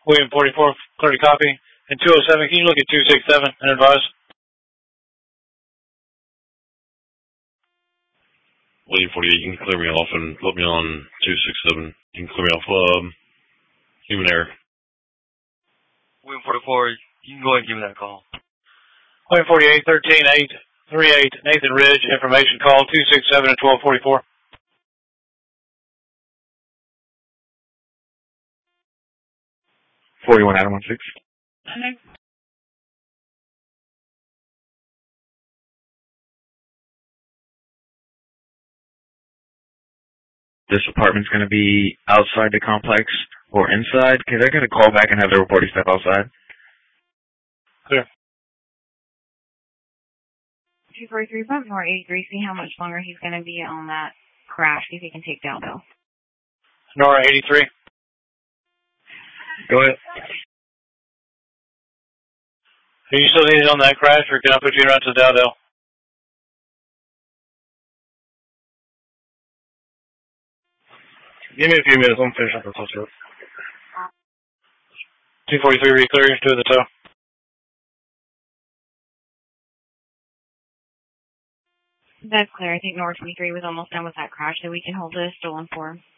William 44, clear to copy. And 207, can you look at 267 and advise? William 48, you can clear me off and put me on 267. You can clear me off human error. William 44, you can go ahead and give me that call. William 48, 13838, Nathan Ridge, information call 267 and 1244. Adam 16. This apartment's going to be outside the complex or inside? Because they're going to call back and have the reporter step outside. Clear. 243, pump Nora 83, see how much longer he's going to be on that crash, see if he can take down Bill. Nora 83. Go ahead. Are you still needed on that crash, or can I put you around to Dowdell? Give me a few minutes. I'm finishing up the tow. 243, re-clear, to the tow. That's clear. I think Nora 23 was almost done with that crash, so we can hold the stolen form.